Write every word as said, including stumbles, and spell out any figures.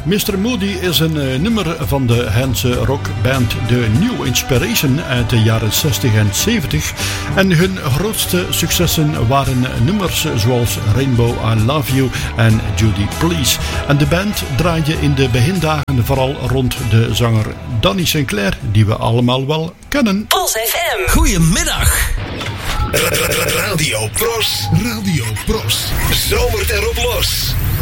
mister Moody is een uh, nummer van de Haanse rockband The New Inspiration uit de jaren zestig en zeventig. En hun grootste successen waren nummers zoals Rainbow I Love You en Judy Please. En de band draaide in de begindagen vooral rond de zanger Danny Sinclair, die we allemaal wel kennen. Pulse F M. Goedemiddag. Radio Pros. Radio Pros. Zomert erop los.